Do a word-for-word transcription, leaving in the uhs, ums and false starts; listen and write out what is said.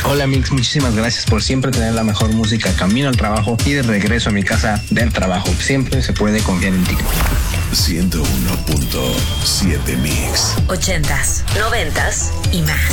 Hola Mix, muchísimas gracias por siempre tener la mejor música camino al trabajo y de regreso a mi casa del trabajo. Siempre se puede confiar en ti. ciento uno punto siete Mix. Ochentas, noventas y más.